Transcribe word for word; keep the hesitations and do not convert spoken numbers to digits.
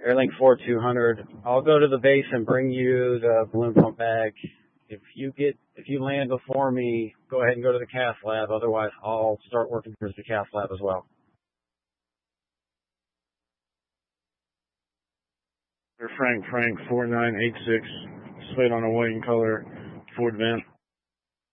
Airlink four two hundred. I'll go to the base and bring you the balloon pump back. If you get, if you land before me, go ahead and go to the C A S lab. Otherwise, I'll start working towards the C A S lab as well. Frank Frank four nine eight six, slate on a white and color Ford van.